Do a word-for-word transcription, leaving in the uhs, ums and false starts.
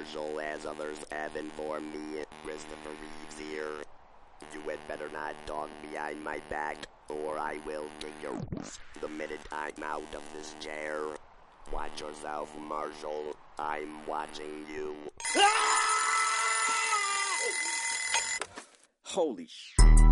Marshall, as others have informed me. Christopher Reeves here. You had better not talk behind my back, or I will kick your the minute I'm out of this chair. Watch yourself, Marshall. I'm watching you. Holy sh**.